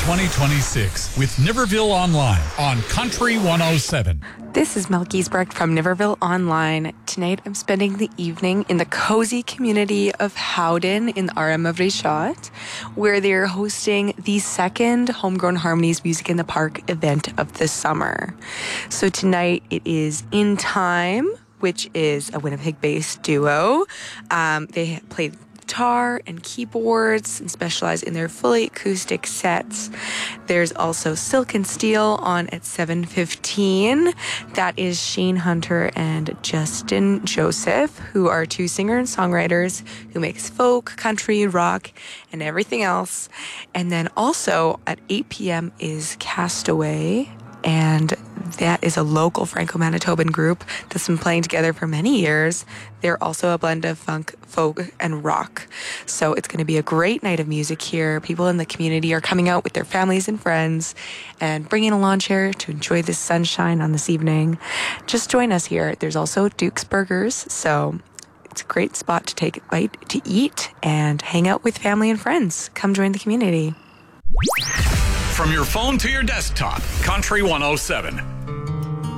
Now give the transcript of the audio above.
2026 with Niverville Online on Country 107. This is Mel Giesbrecht from Niverville Online. Tonight I'm spending the evening in the cozy community of Howden in the RM of Richat, where they're hosting the second Homegrown Harmonies Music in the Park event of the summer. So tonight it is In Time, which is a Winnipeg-based duo. They play guitar and keyboards and specialize in their fully acoustic sets. There's also Silk and Steel on at 7:15. That is Shane Hunter and Justin Joseph, who are two singer and songwriters who makes folk, country, rock, and everything else. And then also at 8 p.m. is Castaway, and that is a local Franco-Manitoban group that's been playing together for many years. They're also a blend of funk, folk, and rock. So it's going to be a great night of music here. People in the community are coming out with their families and friends and bringing a lawn chair to enjoy the sunshine on this evening. Just join us here. There's also Duke's Burgers, so it's a great spot to take a bite to eat and hang out with family and friends. Come join the community. From your phone to your desktop, Country 107.